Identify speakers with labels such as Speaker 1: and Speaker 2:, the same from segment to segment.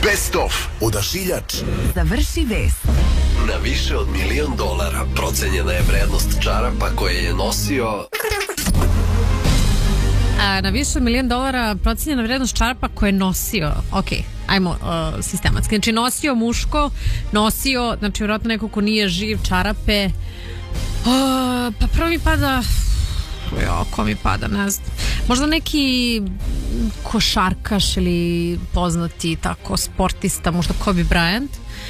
Speaker 1: Best of. Odašiljač.
Speaker 2: Završi vest.
Speaker 3: Na više od $1.000.000 procenjena je vrednost čarapa koje je nosio...
Speaker 4: Na više od $1.000.000 procenjena vrednost čarapa koje je nosio. Ok, ajmo sistematski. Znači nosio muško, nosio, znači vjerojatno neko ko nije živ, čarape. Pa prvo mi pada... ko mi pada, ne znam. Možda neki košarkaš ili poznati tako sportista, možda Kobe Bryant.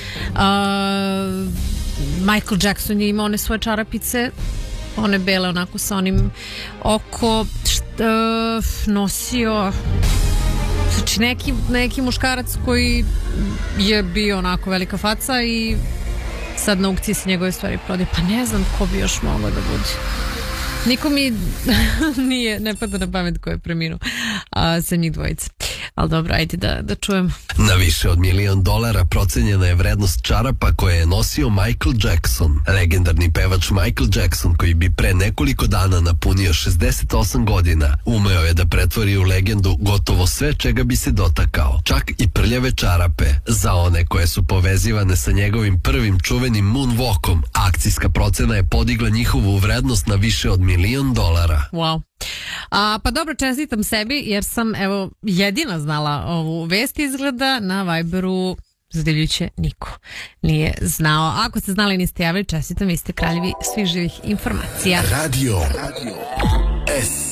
Speaker 4: Michael Jackson je imao one svoje čarapice, one bele onako sa onim oko nosio, znači neki muškarac koji je bio onako velika faca i sad na aukciji se njegove stvari prodaje, pa ne znam ko bi još mogao da bude. Niko mi ne pada na pamet ko je preminuo sa njih dvojice. Ali dobro, ajde da čujem.
Speaker 3: Na više od $1.000.000 procenjena je vrednost čarapa koje je nosio Michael Jackson. Legendarni pevač Michael Jackson, koji bi pre nekoliko dana napunio 68 godina, umeo je da pretvori u legendu gotovo sve čega bi se dotakao. Čak i prljave čarape. Za one koje su povezivane sa njegovim prvim čuvenim moonwalkom, akcijska procena je podigla njihovu vrednost na više od $1.000.000.
Speaker 4: Wow. Pa dobro, čestitam sebi jer sam evo jedina znala ovu vest, izgleda na Viberu zadivljujuće niko nije znao. Ako ste znali niste javili, čestitam, vi ste kraljevi svih živih informacija.
Speaker 1: Radio S